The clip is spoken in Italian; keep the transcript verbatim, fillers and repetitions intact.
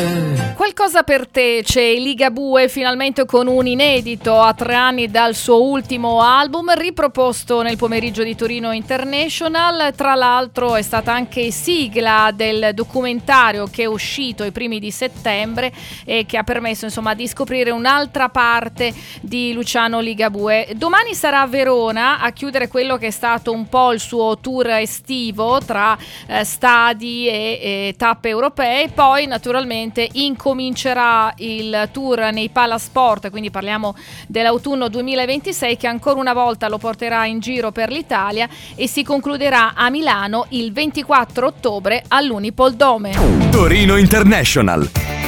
Qualcosa per te, c'è Ligabue finalmente con un inedito a tre anni dal suo ultimo album, riproposto nel pomeriggio di Torino International. Tra l'altro è stata anche sigla del documentario che è uscito ai primi di settembre e che ha permesso insomma di scoprire un'altra parte di Luciano Ligabue. Domani sarà a Verona a chiudere quello che è stato un po' il suo tour estivo tra eh, stadi e, e tappe europee, poi naturalmente incomincerà il tour nei Palasport, quindi parliamo dell'autunno duemilaventisei, che ancora una volta lo porterà in giro per l'Italia e si concluderà a Milano il ventiquattro ottobre all'Unipol Dome. Torino International.